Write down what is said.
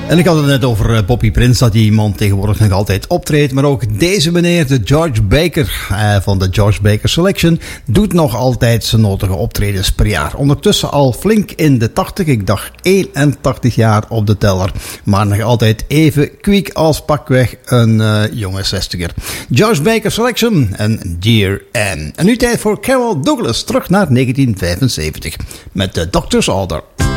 En ik had het net over Bobby Prince, dat die man tegenwoordig nog altijd optreedt. Maar ook deze meneer, de George Baker van de George Baker Selection, doet nog altijd zijn nodige optredens per jaar. Ondertussen al flink in de 80, ik dacht 81 jaar op de teller. Maar nog altijd even kwiek als pakweg een jonge 60er. George Baker Selection en Dear Anne. En nu tijd voor Carol Douglas, terug naar 1975 met de Doctor's Order.